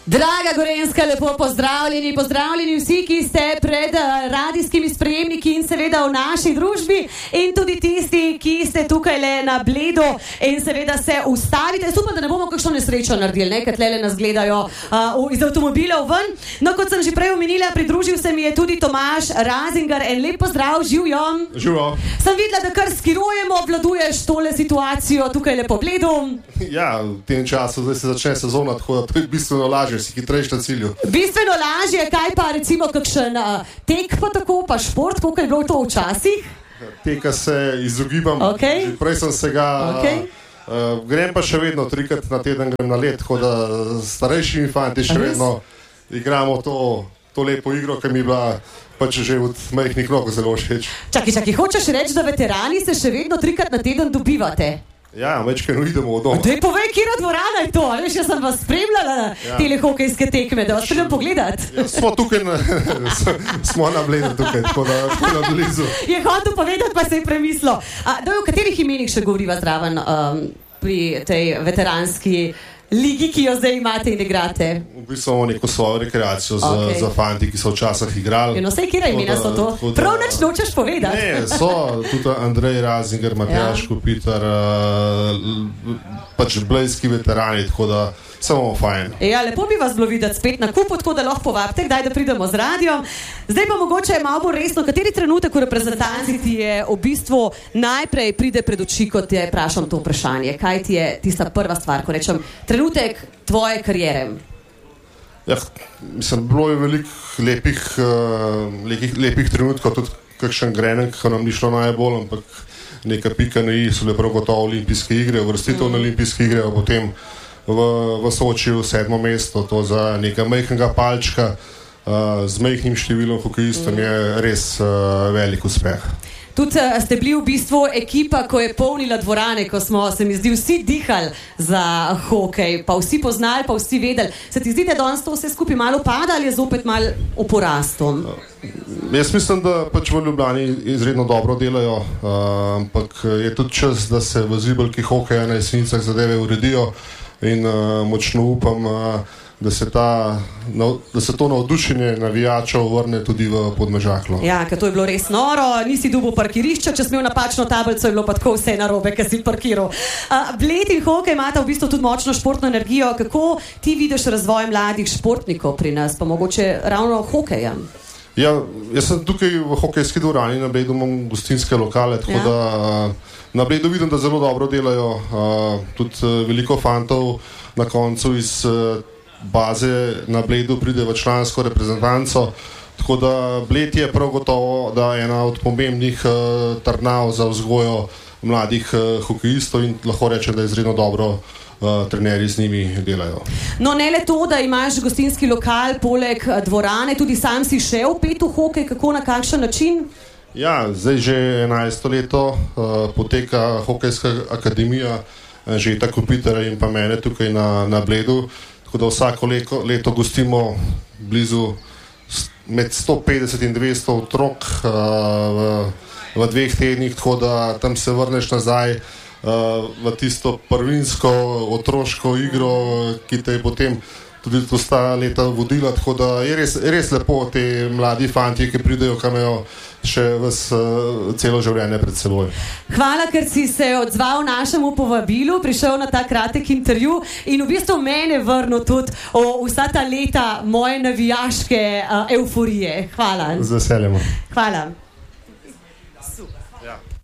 Draga Gorenjska, lepo pozdravljeni, pozdravljeni vsi, ki ste pred radijskimi sprejemniki in seveda v naši družbi in tudi tisti, ki ste tukaj le na Bledu in seveda se ustavite. Upam, da ne bomo kakšno nesrečo naredili, ne, ker tlele nas gledajo iz avtomobilov ven. No, kot sem že prej omenila, pridružil se mi je tudi Tomaž Razingar. En lep pozdrav, živjo. Živo. Sem videla, da kar skirujemo, obvladuješ tole situacijo tukaj le po Bledu. Ja, v tem času zdaj se začne sezona, tako da to je bistveno lažje, si hitrejši na cilju. Bistveno lažje, kaj pa recimo kakšen tek pa tako, pa šport, koliko je bilo to včasih? Teka se izogibam, že prej sem se ga... grem pa še vedno 3-krat na teden grem na let, tako da starejšimi fanti še vedno igramo to lepo igro, ki mi je bila pač že od majhnih nog zelo všeč. Čakaj, hočeš reči, da veterani se še vedno 3-krat na teden dobivate? Ja, večkrat idemo od doma. Daj povej, kjera dvorana je to? Veš, jaz sem vas spremljala na tele hokejske tekme, da vas spremljam pogledat. Ja, smo tukaj, smo na Bledu tukaj, tako da na blizu. Je hotel povedati, pa se je premislil. O katerih imenih še govoriva zraven pri tej veteranski ligi, ki jo zdaj imate in igrate? V bistvu imamo neko svojo rekreacijo za fanti, ki so včasih igrali. No, sej, kjera imena so to? Prav nič nočeš povedati. Ne, so tudi Andrej Razinger, Matjaž Kopitar, pač blejski veterani, tako da samo fajn. Ja, lepo bi vas bilo videti spet na kupu, tako da lahko povabite, kdaj da pridemo z radiom. Zdaj pa mogoče malo bolj resno, kateri trenutek v reprezentanci ti je v bistvu najprej pride pred oči, ko te vprašam to vprašanje? Kaj ti je tista prva stvar, ko rečem trenutek tvoje kariere? Ja, mislim, bilo je veliko lepih trenutkov, tudi kakšen grenek, ko nam ni šlo najbolj, ampak neka pika na i so le prav gotovo olimpijske igre, vrstitev na olimpijske igre, a potem v Sočiju 7. mesto, to za nekaj majhnega palčka z majhnim številom hokejistov je res velik uspeh. Tudi ste bili v bistvu ekipa, ko je polnila dvorane, ko smo, se mi zdi, vsi dihali za hokej, pa vsi poznali, pa vsi vedeli. Se ti zdi, da danes to vse skupaj malo pada ali je zopet malo v porastu? Jaz mislim, da pač v Ljubljani izredno dobro delajo, ampak je tudi čas, da se v zibelki hokeja na Jesenicah zadeve uredijo in močno upam, da se to navdušenje navijačev vrne tudi v Podmežaklo. Ja, ker to je bilo res noro, nisi dobil parkirišča, če smel napačno tablico, je bilo pa tako vse narobe, ker si parkiral. Bled in hokej imata v bistvu tudi močno športno energijo. Kako ti vidiš razvoj mladih športnikov pri nas, pa mogoče ravno hokeja? Ja, jaz sem tukaj v hokejski dvorani, na Bledu imam gostinske lokale, tako da na Bledu vidim, da zelo dobro delajo, tudi veliko fantov na koncu iz baze na Bledu pride v člansko reprezentanco, tako da Bled je prav gotovo, da je ena od pomembnih trdnav za vzgojo mladih hokejistov in lahko rečem, da je izredno dobro trenerji z njimi delajo. No, ne le to, da imaš gostinski lokal poleg dvorane, tudi sam si šel pet v hokej, kako, na kakšen način? Ja, zdaj že 11. leto poteka hokejska akademija Žeta Kopitarja in pa mene tukaj na Bledu, tako da vsako leto gostimo blizu med 150 in 200 otrok v 2 tednih, tako da tam se vrneš nazaj v tisto prvinsko otroško igro, ki te je potem tudi ta leta vodila, tako da je res lepo te mladi fanti, ki pridejo, kam imajo še celo življenje pred seboj. Hvala, ker si se odzval našemu povabilu, prišel na ta kratek intervju in v bistvu mene vrnil tudi vsa ta leta moje navijaške euforije. Hvala. Z veseljem. Hvala. Ja.